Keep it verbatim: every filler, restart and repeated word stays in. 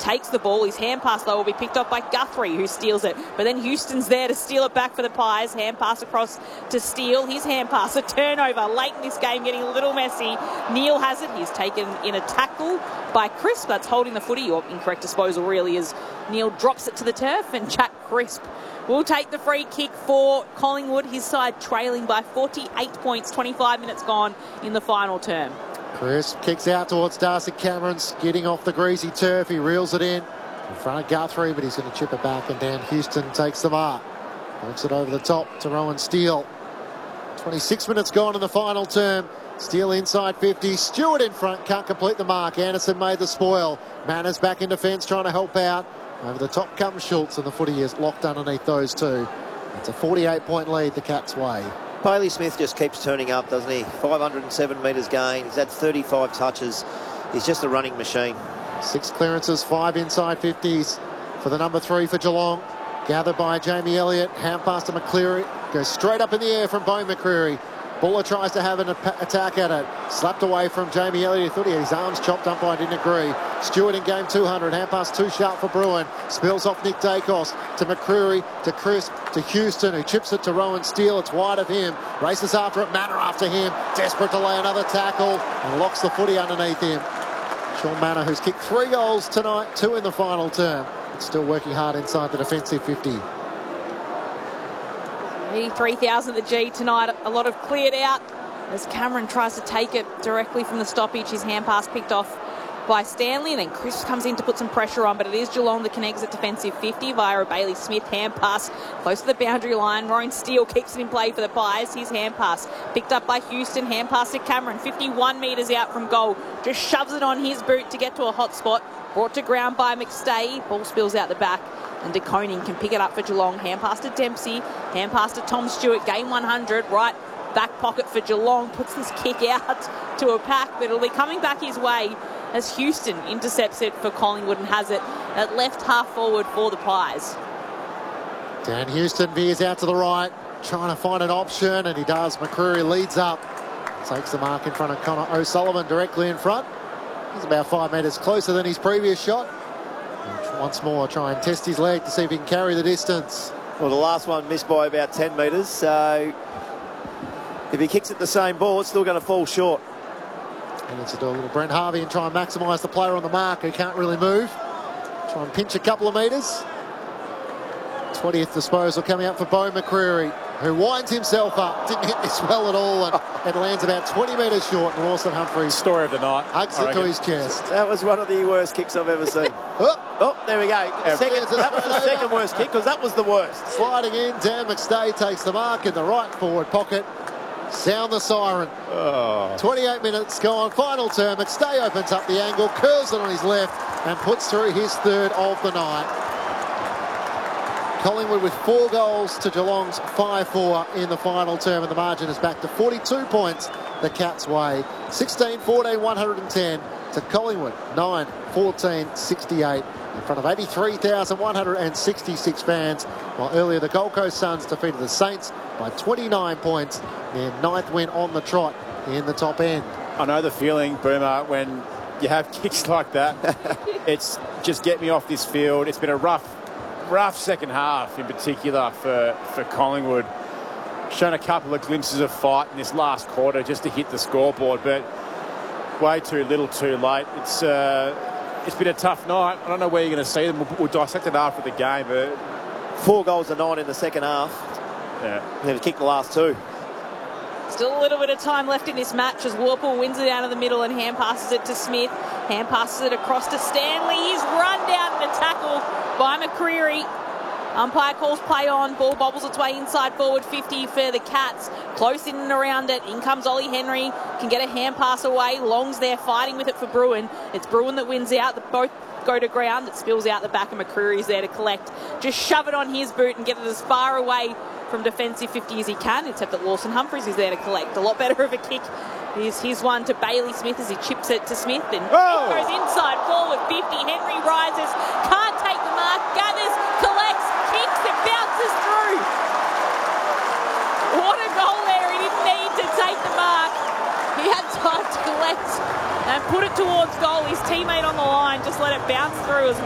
takes the ball. His hand pass, though, will be picked up by Guthrie, who steals it. But then Houston's there to steal it back for the Pies. Hand pass across to Steele. His hand pass, a turnover late in this game, getting a little messy. Neil has it. He's taken in a tackle by Crisp. That's holding the footy, or incorrect disposal really, as Neil drops it to the turf, and Jack Crisp will take the free kick for Collingwood. His side trailing by forty-eight points, twenty-five minutes gone in the final term. Crisp kicks out towards Darcy Cameron, skidding off the greasy turf. He reels it in in front of Guthrie, but he's going to chip it back, and Dan Houston takes the mark. Works it over the top to Rowan Steele. twenty-six minutes gone in the final term. Steele inside fifty. Stewart in front, can't complete the mark. Anderson made the spoil. Manners back in defence, trying to help out. Over the top comes Schultz, and the footy is locked underneath those two. It's a forty-eight point lead the Cats' way. Bailey Smith just keeps turning up, doesn't he? five hundred seven metres gain. He's had thirty-five touches. He's just a running machine. Six clearances, five inside fifties for the number three for Geelong. Gathered by Jamie Elliott. Hand pass to McCleary. Goes straight up in the air from Bo McCreary. Buller tries to have an attack at it. Slapped away from Jamie Elliott. He thought he had his arms chopped up by, didn't agree. Stewart in game two hundred. Hand pass too sharp for Bruin. Spills off Nick Dacos to McCreary, to Crisp, to Houston, who chips it to Rowan Steele. It's wide of him. Races after it. Manor after him. Desperate to lay another tackle and locks the footy underneath him. Sean Manor, who's kicked three goals tonight, two in the final term. It's still working hard inside the defensive fifty. three thousand at the G tonight. A lot of cleared out as Cameron tries to take it directly from the stoppage. His hand pass picked off by Stanley, and then Chris comes in to put some pressure on, but it is Geelong that connects at defensive fifty via a Bailey Smith hand pass close to the boundary line. Rowan Steele keeps it in play for the Pies. His hand pass picked up by Houston. Hand pass to Cameron, fifty-one metres out from goal. Just shoves it on his boot to get to a hot spot. Brought to ground by McStay. Ball spills out the back, and De Koning can pick it up for Geelong. Hand pass to Dempsey. Hand pass to Tom Stewart. Game one hundred. Right back pocket for Geelong. Puts this kick out to a pack, but it'll be coming back his way as Houston intercepts it for Collingwood and has it at left half forward for the Pies. Dan Houston veers out to the right, trying to find an option, and he does. McCreary leads up. Takes the mark in front of Connor O'Sullivan, directly in front. He's about five metres closer than his previous shot. And once more, try and test his leg to see if he can carry the distance. Well, the last one missed by about ten metres, so if he kicks it the same ball, it's still going to fall short. And let's do a little Brent Harvey and try and maximise the player on the mark who can't really move. Try and pinch a couple of metres. twentieth disposal coming up for Bo McCreary, who winds himself up. Didn't hit this well at all, and it lands about twenty metres short. And Lawson Humphries, story of the night, hugs it to his chest. That was one of the worst kicks I've ever seen. oh, oh, there we go. Yeah, second, that was the second worst kick, because that was the worst. Sliding in, Dan McStay takes the mark in the right forward pocket. Sound the siren. Oh. twenty-eight minutes gone, final term. McStay opens up the angle, curls it on his left, and puts through his third of the night. Collingwood with four goals to Geelong's five four in the final term, and the margin is back to forty-two points the Cats' way. sixteen fourteen one hundred ten to Collingwood, nine fourteen sixty-eight in front of eighty-three thousand one hundred sixty-six fans, while earlier the Gold Coast Suns defeated the Saints by twenty-nine points, their ninth win on the trot in the top end. I know the feeling, Boomer, when you have kicks like that. It's just get me off this field. It's been a rough rough second half in particular for, for Collingwood. Shown a couple of glimpses of fight in this last quarter just to hit the scoreboard, but way too little too late. It's uh, it's been a tough night. I don't know where you're going to see them. We'll, we'll dissect it after the game, but four goals to nine in the second half. Yeah. And then kicked the last two. Still a little bit of time left in this match as Warple wins it down to the middle and hand passes it to Smith. Hand passes it across to Stanley. He's run down in a tackle by McCreary. Umpire calls play on. Ball bobbles its way inside forward fifty for the Cats. Close in and around it. In comes Ollie Henry. Can get a hand pass away. Long's there fighting with it for Bruin. It's Bruin that wins out. The both go to ground. It spills out the back and McCreary's there to collect. Just shove it on his boot and get it as far away from defensive fifty as he can, except that Lawson Humphries is there to collect. A lot better of a kick is his one to Bailey Smith as he chips it to Smith, and oh. it goes inside forward fifty. Henry rises, can't take the mark, gathers, collects, kicks, and bounces through. What a goal there. He didn't need to take the mark. He had time to collect and put it towards goal. His teammate on the line just let it bounce through as well.